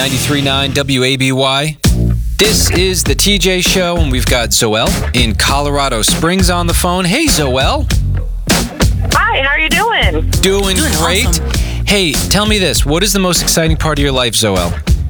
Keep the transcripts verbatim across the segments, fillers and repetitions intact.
ninety-three point nine W A B Y. This is the T J Show, and we've got Zoelle in Colorado Springs on the phone. Hey, Zoelle. Hi, how are you doing? Doing, Doing great. awesome. Hey, tell me this. What is the most exciting part of your life, Zoelle?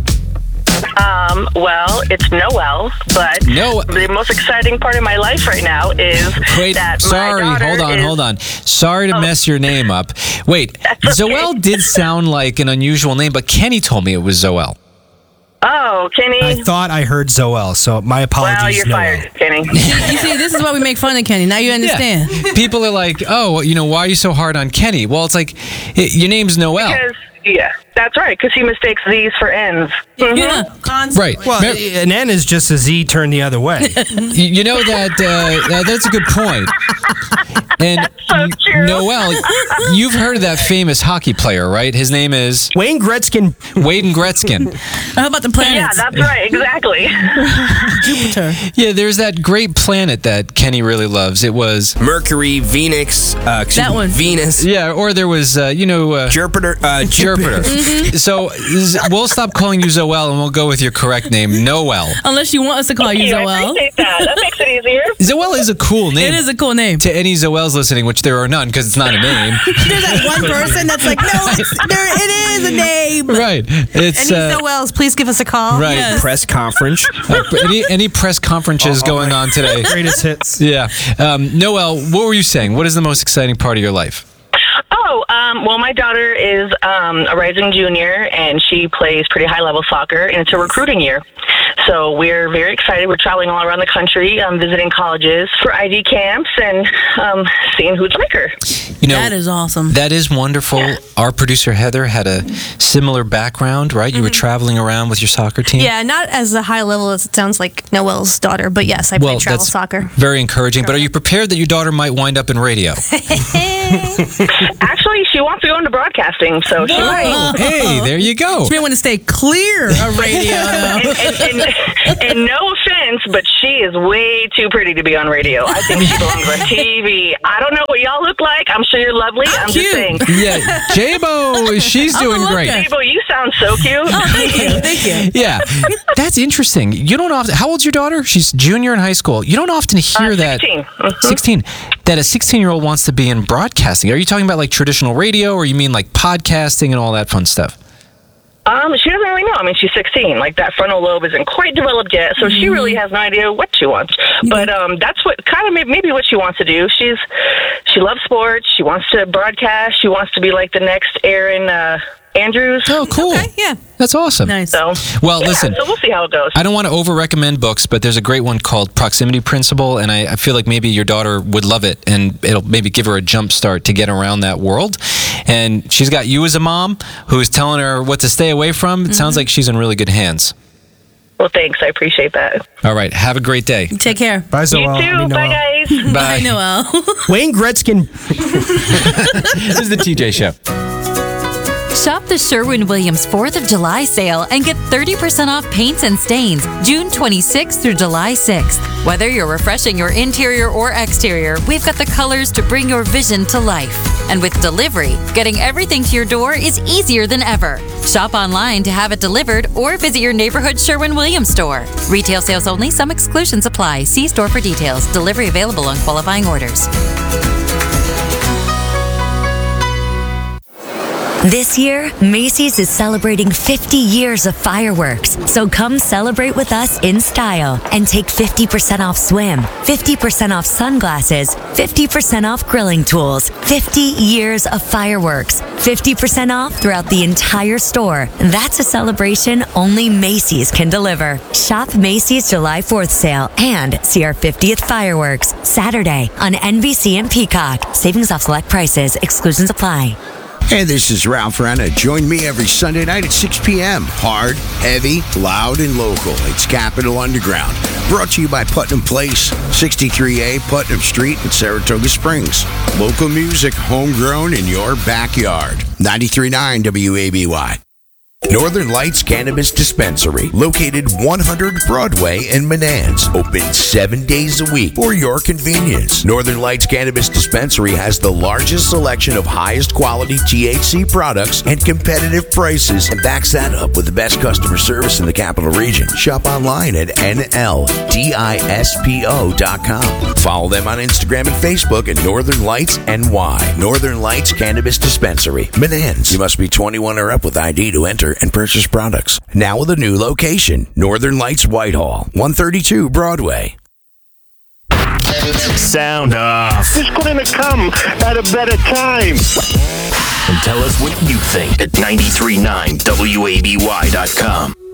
Um, well, it's Noel, but No. the most exciting part of my life right now is Wait, that sorry, my daughter hold on, is, hold on. Sorry to Oh. mess your name up. Wait, That's okay. Zoelle did sound like an unusual name, but Kenny told me it was Zoelle. Oh, Kenny. I thought I heard Zoelle, so my apologies. well, you're Noel. fired, Kenny. You see, this is why we make fun of Kenny. Now you understand. Yeah. People are like, oh, you know, why are you so hard on Kenny? Well, it's like, it, your name's Noel. Because, yeah, that's right, because he mistakes Z's for N's. Mhm. Yeah, concept. Right. Well, Mer- an N is just a Z turned the other way. you you know that, uh, that that's a good point. And so true. Noel, you've heard of that famous hockey player, right? His name is Wayne Gretzky. Wayne Gretzky. How about the Yeah, planets? that's right, exactly. Jupiter. Yeah, there's that great planet that Kenny really loves. It was, Mercury, Venus, uh, excuse That me, one. Venus, yeah, or there was, uh, you know, uh, Jupiter, uh, Jupiter. So z- we'll stop calling you Zoelle and we'll go with your correct name, Noel. Unless you want us to call you I Zoelle. appreciate that. That makes it easier. Zoelle is a cool name. It is a cool name. To any Zoelles listening, which there are none because it's not a name. There's that one person that's like, no, it's, there, it is a name. Right. It's Any uh, Zoelles, please give us a call. right. Yes. press conference. Uh, any any press conferences going on today? Greatest hits. Yeah. Um, Noel, what were you saying? What is the most exciting part of your life? Oh, um, well, my daughter is um, a rising junior, and she plays pretty high-level soccer, and it's a recruiting year. So we're very excited. We're traveling all around the country, um, visiting colleges for I D camps and um, seeing who's like her. You know, That is awesome. That is wonderful. Our producer Heather had a similar background, right? You were traveling around with your soccer team. Yeah, not as a high level as it sounds like Noel's daughter, but yes, I Well, play travel that's soccer. very encouraging. But are you prepared that your daughter might wind up in radio? Actually, she wants to go into broadcasting, so she might. Hey, there you go. She may want to stay clear of radio. And, though. and, and, and no offense, but she is way too pretty to be on radio. I think she belongs on T V. I don't know what y'all look like. I'm sure you're lovely. I'm cute. just saying. Yeah, J-Bo, she's I'm doing a great. looker. People, you sound so cute. Oh, thank you. Thank you. Yeah, that's interesting. You don't often. How old's your daughter? She's junior in high school. You don't often hear Uh, that. sixteen. Mhm. sixteen. That a sixteen-year-old wants to be in broadcasting. Are you talking about like traditional radio, or you mean like podcasting and all that fun stuff? Um, she doesn't really know. I mean, she's sixteen. Like, that frontal lobe isn't quite developed yet, so she really has no idea what she wants. But um, that's what kind of maybe, maybe what she wants to do. She's she loves sports. She wants to broadcast. She wants to be like the next Aaron uh, Andrews. Oh, cool. Okay, yeah. That's awesome. Nice. So, Well, yeah, listen. So we'll see how it goes. I don't want to over-recommend books, but there's a great one called Proximity Principle, and I, I feel like maybe your daughter would love it, and it'll maybe give her a jump start to get around that world. And she's got you as a mom who's telling her what to stay away from. It sounds like she's in really good hands. Well, thanks. I appreciate that. All right. Have a great day. Take care. Bye, You Zoelle. too. I mean, Bye, Noel. guys. Bye. I know, Al. Wayne Gretzky. This is the T J Show. Shop the Sherwin-Williams fourth of July sale and get thirty percent off paints and stains June twenty-sixth through July sixth. Whether you're refreshing your interior or exterior, we've got the colors to bring your vision to life. And with delivery, getting everything to your door is easier than ever. Shop online to have it delivered or visit your neighborhood Sherwin-Williams store. Retail sales only. Some exclusions apply. See store for details. Delivery available on qualifying orders. This year, Macy's is celebrating fifty years of fireworks. So come celebrate with us in style and take fifty percent off swim, fifty percent off sunglasses, fifty percent off grilling tools, fifty years of fireworks, fifty percent off throughout the entire store. That's a celebration only Macy's can deliver. Shop Macy's July fourth sale and see our fiftieth fireworks Saturday on N B C and Peacock. Savings off select prices. Exclusions apply. Hey, this is Ralph Renna. Join me every Sunday night at six p.m. Hard, heavy, loud, and local. It's Capital Underground. Brought to you by Putnam Place, sixty-three A Putnam Street in Saratoga Springs. Local music, homegrown in your backyard. ninety-three point nine W A B Y. Northern Lights Cannabis Dispensary, located one hundred Broadway in Menands, open seven days a week for your convenience. Northern Lights Cannabis Dispensary has the largest selection of highest quality T H C products and competitive prices, and backs that up with the best customer service in the capital region. Shop online at N L dispo dot com. Follow them on Instagram and Facebook at Northern Lights N Y. Northern Lights Cannabis Dispensary, Menands. You must be twenty-one or up with I D to enter and purchase products. Now with a new location, Northern Lights Whitehall, one thirty-two Broadway. Sound off. This couldn't have come at a better time. And tell us what you think at nine three nine W A B Y dot com.